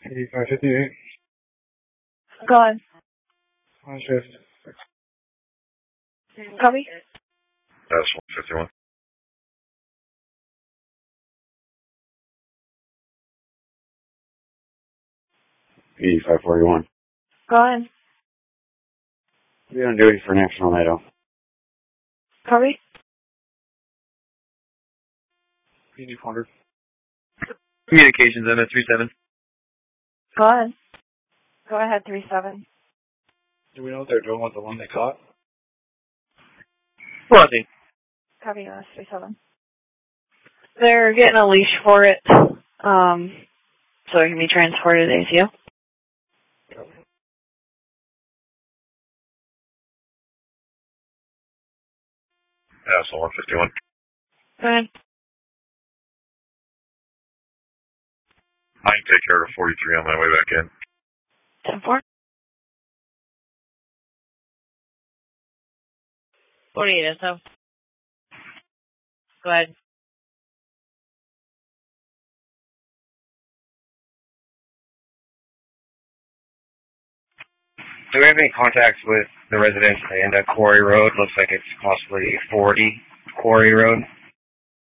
8558. Go on. On shift. Copy. That's 151. E541. Go on. We don't do it for National Night. Copy. PD400. Communications MS37. Go on. Go ahead, 37. Do we know what they're doing with the one they caught? Crossing. Copy, US 37. They're getting a leash for it, so it can be transported to ACU. That's 151. Go ahead. I can take care of 43 on my way back in. 10-4. 48 SO. Go ahead. Do we have any contacts with the residents at the end of Quarry Road? Looks like it's possibly 40 Quarry Road.